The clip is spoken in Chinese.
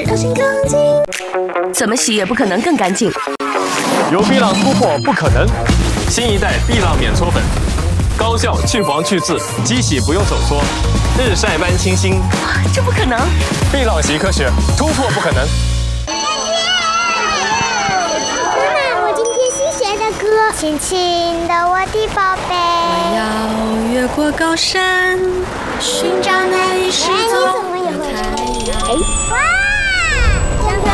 小心钢筋，怎么洗也不可能更干净。 有碧浪突破不可能，新一代碧浪免搓粉，高效去黄去渍，机洗不用手搓，日晒般清新。 这不可能！ 碧浪洗科学，突破不可能。 妈妈，我今天新学的歌，亲亲的我的宝贝。 我要越过高山，寻找那一失踪的太阳。 哇！